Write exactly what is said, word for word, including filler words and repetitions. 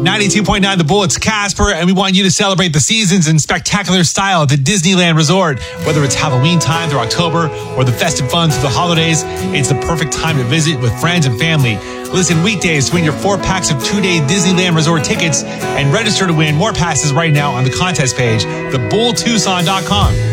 ninety-two point nine The Bull, it's Casper, and we want you to celebrate the seasons in spectacular style at the Disneyland Resort. Whether it's Halloween time through October or the festive fun through the holidays, it's the perfect time to visit with friends and family. Listen weekdays to win your four packs of two-day Disneyland Resort tickets and register to win more passes right now on the contest page, the bull tucson dot com.